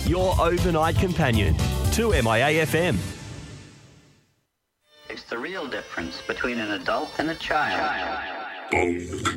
your overnight companion to MIA FM. It's the real difference between an adult and a child.